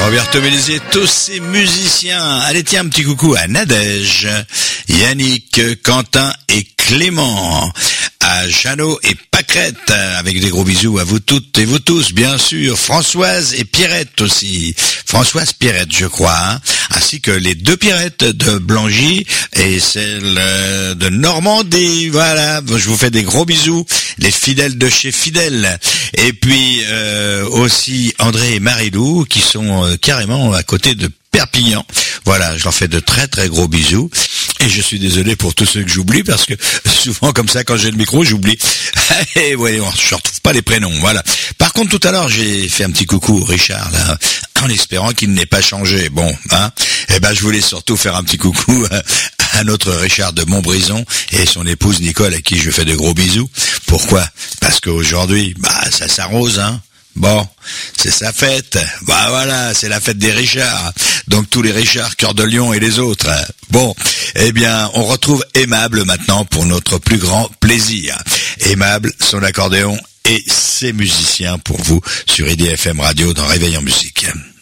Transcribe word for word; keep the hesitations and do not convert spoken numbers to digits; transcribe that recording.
Roberto Mélézé, tous ces musiciens. Allez, tiens, un petit coucou à Nadège, Yannick, Quentin et Clément, à Jeannot et Pâquerette, avec des gros bisous à vous toutes et vous tous, bien sûr. Françoise et Pierrette aussi. Françoise Pierrette, je crois, hein, ainsi que les deux Pierrettes de Blangy et celle de Normandie. Voilà, je vous fais des gros bisous, les fidèles de chez Fidèle. Et puis euh, aussi André et Marilou qui sont euh, carrément à côté de Perpignan. Voilà, je leur fais de très très gros bisous. Et je suis désolé pour tous ceux que j'oublie, parce que souvent comme ça, quand j'ai le micro, j'oublie. Et ouais, je retrouve pas les prénoms, voilà. Par contre, tout à l'heure, j'ai fait un petit coucou au Richard, là, en espérant qu'il n'ait pas changé. Bon, hein. Eh ben, je voulais surtout faire un petit coucou à, à notre Richard de Montbrison et son épouse Nicole, à qui je fais de gros bisous. Pourquoi? Parce qu'aujourd'hui, bah, ça s'arrose, hein. Bon, c'est sa fête. Bah voilà, c'est la fête des Richards. Donc tous les Richards, Cœur de Lion et les autres. Bon, eh bien, on retrouve Aimable maintenant pour notre plus grand plaisir. Aimable, son accordéon et ses musiciens pour vous sur I D F M Radio dans Réveil en musique.